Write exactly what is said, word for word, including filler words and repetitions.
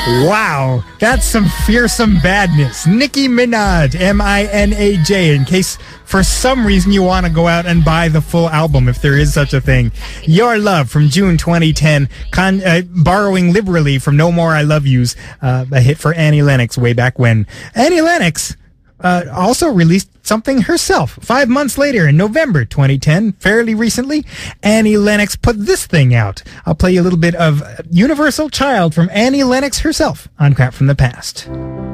Wow, that's some fearsome badness. Nicki Minaj, M I N A J, in case for some reason you want to go out and buy the full album, if there is such a thing. Your Love from June twenty ten, con- uh, borrowing liberally from No More I Love Yous, uh, a hit for Annie Lennox way back when. Annie Lennox uh, also released something herself. Five months later, in November twenty ten, fairly recently, Annie Lennox put this thing out. I'll play you a little bit of Universal Child from Annie Lennox herself on Crap from the Past.